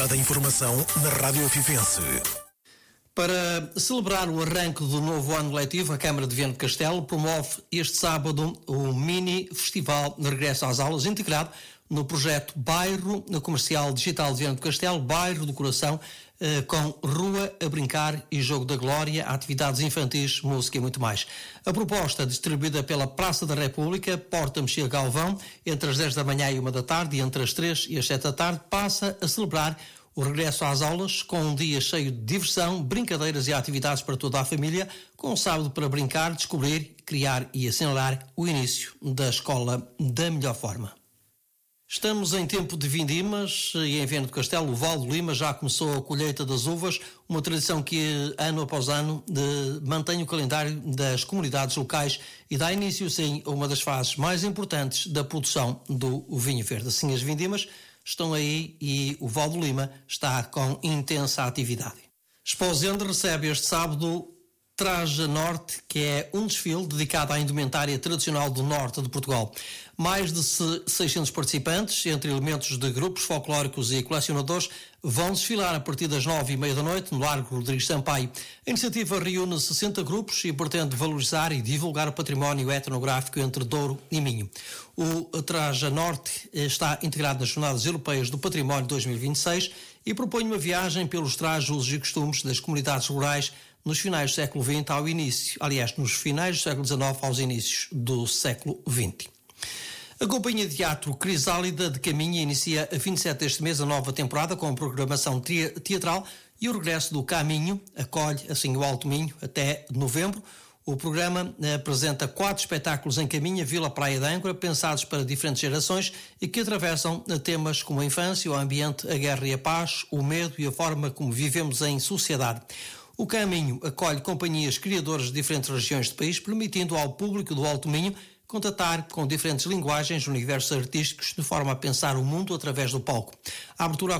da informação na Rádio Afifense. Para celebrar o arranque do novo ano letivo, a Câmara de Viana do Castelo promove este sábado o mini festival de regresso às aulas, integrado no projeto Bairro Comercial Digital de Viana do Castelo, Bairro do Coração, com rua a brincar e jogo da glória, atividades infantis, música e muito mais. A proposta, distribuída pela Praça da República, Porta Mexia Galvão, entre as 10 da manhã e 1 da tarde e entre as 3 e as 7 da tarde, passa a celebrar o regresso às aulas com um dia cheio de diversão, brincadeiras e atividades para toda a família, com um sábado para brincar, descobrir, criar e assinalar o início da escola da melhor forma. Estamos em tempo de vindimas e em Viana do Castelo, o Val do Lima já começou a colheita das uvas, uma tradição que ano após ano mantém o calendário das comunidades locais e dá início, sim, a uma das fases mais importantes da produção do vinho verde. Assim, as vindimas estão aí e o Val do Lima está com intensa atividade. Esposende recebe este sábado Traja Norte, que é um desfile dedicado à indumentária tradicional do norte de Portugal. Mais de 600 participantes, entre elementos de grupos folclóricos e colecionadores, vão desfilar a partir das 9h30 da noite no Largo Rodrigues Sampaio. A iniciativa reúne 60 grupos e pretende valorizar e divulgar o património etnográfico entre Douro e Minho. O Traja Norte está integrado nas Jornadas Europeias do Património 2026 e propõe uma viagem pelos trajes, usos e costumes das comunidades rurais nos finais do século XX ao início, aliás, nos finais do século XIX aos inícios do século XX. A Companhia de Teatro Crisálida de Caminha inicia a 27 deste mês a nova temporada com programação teatral e o regresso do Caminho acolhe assim o Alto Minho até novembro. O programa apresenta 4 espetáculos em Caminha, Vila Praia de Âncora, pensados para diferentes gerações e que atravessam temas como a infância, o ambiente, a guerra e a paz, o medo e a forma como vivemos em sociedade. O Caminho acolhe companhias criadoras de diferentes regiões do país, permitindo ao público do Alto Minho contatar com diferentes linguagens, universos artísticos, de forma a pensar o mundo através do palco. A abertura